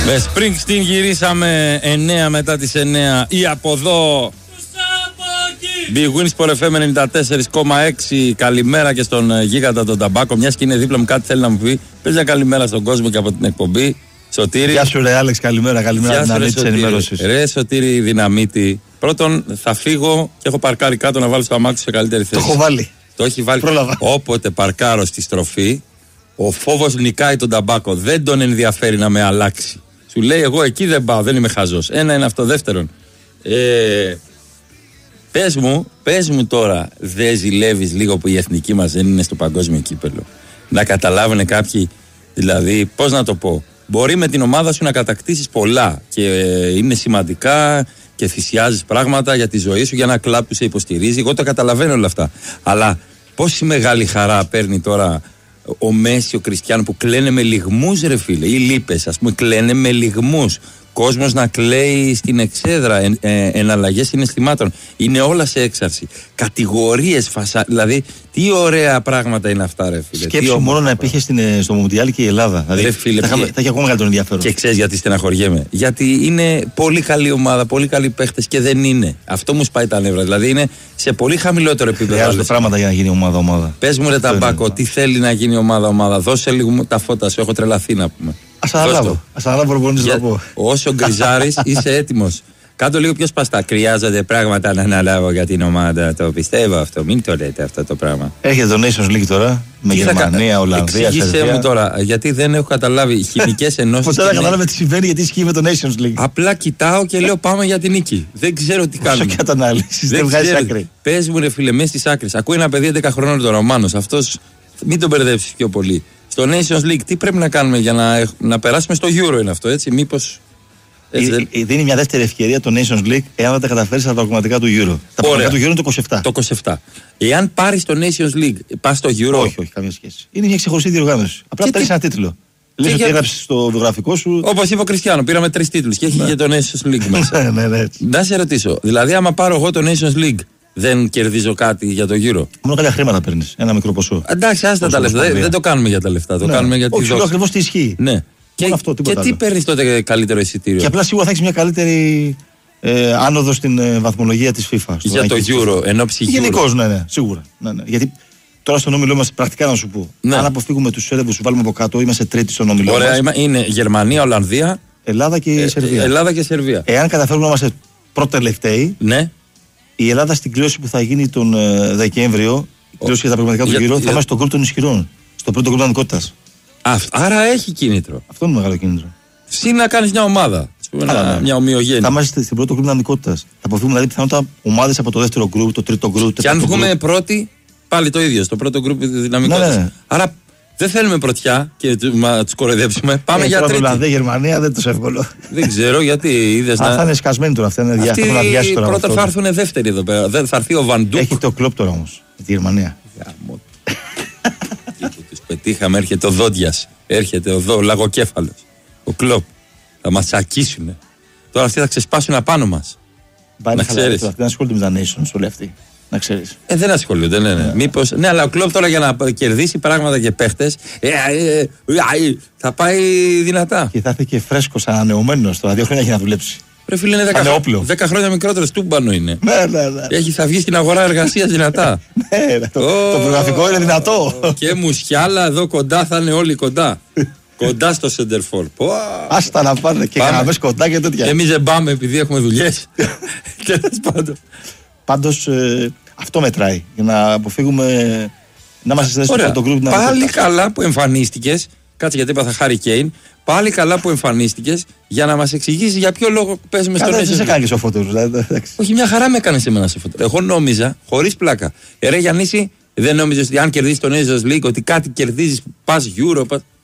Με Springsteen γυρίσαμε 9 μετά τις 9. Ή από εδώ Big Win Sport FM 94,6. Καλημέρα και στον γίγαντα τον Ταμπάκο. Μιας και είναι δίπλα μου, κάτι θέλει να μου πει. Πες μια καλημέρα στον κόσμο και από την εκπομπή. Σωτήρη. Γεια σου ρε Άλεξ, καλημέρα. Καλημέρα Δυναμίτη της ενημέρωσης. Ρε Σωτήρη Δυναμίτη. Πρώτον θα φύγω και έχω παρκάρει κάτω να βάλω στο αμάξι σε καλύτερη θέση. Το έχω βάλει. Το έχει βάλει. Πρόλαβα. Όποτε παρκάρω στη στροφή, ο φόβος νικάει τον Ταμπάκο. Δεν τον ενδιαφέρει να με αλλάξει. Σου λέει εγώ εκεί δεν πάω, δεν είμαι χαζός. Ένα είναι αυτό. Δεύτερον, πες μου τώρα, δεν ζηλεύεις λίγο που η εθνική μας δεν είναι στο παγκόσμιο κύπελο? Να καταλάβουν κάποιοι, δηλαδή, πώς να το πω, μπορεί με την ομάδα σου να κατακτήσεις πολλά και είναι σημαντικά και θυσιάζεις πράγματα για τη ζωή σου, για ένα κλαμπ που σε υποστηρίζει. Εγώ το καταλαβαίνω όλα αυτά. Αλλά πόση μεγάλη χαρά παίρνει τώρα ο Μέση, ο Κριστιάνο που κλαίνε με λυγμούς, ρε φίλε, ή λύπες, ας πούμε, κλαίνε με λυγμούς. Κόσμος να κλαίει στην εξέδρα, εναλλαγές συναισθημάτων. Είναι όλα σε έξαρση. Κατηγορίες, δηλαδή, τι ωραία πράγματα είναι αυτά, ρε φίλε. Σκέψου μόνο να υπήρχε στο Μουντιάλ και η Ελλάδα. Δηλαδή, ρε φίλε, θα έχει ακόμα μεγαλύτερο ενδιαφέρον. Και ξέρεις γιατί στεναχωριέμαι? Γιατί είναι πολύ καλή ομάδα, πολύ καλοί παίχτες και δεν είναι. Αυτό μου σπάει τα νεύρα. Δηλαδή είναι σε πολύ χαμηλότερο επίπεδο. Χρειάζονται πράγματα για να γίνει ομάδα-ομάδα. Πες μου, ρε Ταμπάκο, τι θέλει να γίνει ομάδα-ομάδα? Δώσε λίγο τα φώτα σου, έχω τρελαθεί να πούμε. Ας αναλάβω προπονητής να πω. Όσο γκριζάρεις είσαι έτοιμος. Κάτω λίγο πιο σπαστά. Χρειάζονται πράγματα να αναλάβω για την ομάδα. Το πιστεύω αυτό. Μην το λέτε αυτό το πράγμα. Έρχεται το Nations League τώρα. Με Γερμανία, Ολλανδία. Εξήγησέ μου τώρα, γιατί δεν έχω καταλάβει. Χημικές ενώσεις. Ποτέ δεν κατάλαβε τι συμβαίνει, γιατί ισχύει με το Nations League. Απλά κοιτάω και λέω πάμε για την νίκη. Δεν ξέρω τι κάνουμε. Όσο κατανάλυση. Δεν βγάζει άκρη. Πες μου, ρε φίλε, μέσα στις άκρες. Ακούει ένα παιδί 10 χρονών τώρα, ο Μάνος. Αυτός μην τον μπερδέψεις πιο πολύ. Στο Nations League τι πρέπει να κάνουμε για να περάσουμε στο Euro, είναι αυτό, έτσι? Μήπως. Δίνει μια δεύτερη ευκαιρία το Nations League εάν δεν τα καταφέρει στα πραγματικά του Euro. Τα πραγματικά του Euro είναι το 27. Το 27. Εάν πάρει το Nations League, πα στο Euro. Όχι, καμία σχέση. Είναι μια ξεχωριστή διοργάνωση. Απλά παίρνει ένα τίτλο. Λες ότι έγραψε στο βιογραφικό σου. Όπως είπε ο Κριστιάνο, πήραμε 3 τίτλους και έχει και το Nations League μέσα. Ναι. Να σε ρωτήσω, δηλαδή, άμα πάρω εγώ το Nations League, δεν κερδίζω κάτι για το Euro? Μόνο κάποια χρήματα παίρνει. Ένα μικρό ποσό. Εντάξει, άστα τα λεφτά. Δεν το κάνουμε για τα λεφτά. Το κάνουμε για τη δόση. Όχι, ακριβώς τι ισχύει. Ναι. Και τι παίρνει τότε καλύτερο εισιτήριο? Και απλά σίγουρα θα έχει μια καλύτερη άνοδο στην βαθμολογία της FIFA. Για το Euro, εν ώψη Euro. Γενικώς, ναι, σίγουρα. Ναι. Γιατί τώρα στον όμιλό μας, πρακτικά να σου πω, αν αποφύγουμε τους Σέρβους που βάλουμε από κάτω, είμαστε τρίτη στον όμιλό μας. Ωραία, είναι Γερμανία, Ολλανδία, Ελλάδα και Σερβία. Εάν καταφέρουμε να είμαστε πρώτοι-τελευταίοι, ναι, η Ελλάδα στην κλήρωση που θα γίνει τον Δεκέμβριο, η κλήρωση για τα πραγματικά του Euro, θα είμαστε στον γκρουπ των ισχυρών. Στο πρώτο γκρουπ ανικότητας. Άρα έχει κίνητρο. Αυτό είναι μεγάλο κίνητρο. Συν να κάνεις μια ομάδα. Μια ομοιογένεια. Θα είμαστε στην πρώτο γκρουπ ανικότητας. Θα αποφύγουμε δηλαδή πιθανότατα ομάδες από το δεύτερο γκρουπ, το τρίτο γκρουπ. Και αν βγούμε πρώτοι, πάλι το ίδιο. Στο πρώτο γκρουπ δυναμικότητας. Ναι. Άρα δεν θέλουμε πρωτιά και να τους κοροϊδέψουμε. Πάμε για τρίτη. Ολλανδία, Γερμανία δεν είναι τόσο εύκολο. Δεν ξέρω γιατί είδες. Θα είναι σκασμένοι τώρα. Αυτά είναι διάστημα. Πρώτα θα έρθουν δεύτεροι εδώ πέρα. Δεν θα έρθει ο Βαντούκ. Έχει το κλοπ τώρα όμως. Τη Γερμανία. Τους πετύχαμε, έρχεται ο Δόντιας. Έρχεται ο Λαγοκέφαλος. Ο Κλοπ. Θα μας τσακίσουνε. Τώρα αυτοί θα ξεσπάσουν απάνω μας. Να ξέρεις. Δεν ασχολούνται με τα Nations όλοι αυτοί. Να ξέρεις. Δεν ασχολούνται, ναι. Μήπως. Ναι, αλλά ο Κλοπ τώρα για να κερδίσει πράγματα και παίχτες θα πάει δυνατά. Και θα έρθει και φρέσκος, ανανεωμένος τώρα. 2 χρόνια έχει να δουλέψει. Ρε φίλε, είναι 10 χρόνια μικρότερος, τούμπανο είναι. Ναι. Θα βγει στην αγορά εργασίας δυνατά. Ναι, το βιογραφικό είναι δυνατό. Και μουσιάλα εδώ κοντά θα είναι όλοι κοντά. Κοντά στο Σεντερφόρ. Άστα να πάνε και γραμμές κοντά και τέτοια. Εμείς δεν πάμε επειδή έχουμε δουλειές. Πάντως αυτό μετράει για να αποφύγουμε να είμαστε στο πρώτο γκρουπ. Πάλι καλά που εμφανίστηκες. Κάτσε γιατί είπα θα Χάρι Κέιν. Πάλι καλά που εμφανίστηκες για να μας εξηγήσεις για ποιο λόγο παίζουμε στο Nations League. Δεν σε κάνει σοφότερος. Όχι, μια χαρά με έκανες εμένα σοφότερο. Εγώ νόμιζα, χωρίς πλάκα. Ρε Γιαννίση, δεν νόμιζες ότι αν κερδίσεις το Nations League ότι κάτι κερδίζεις, πας Euro.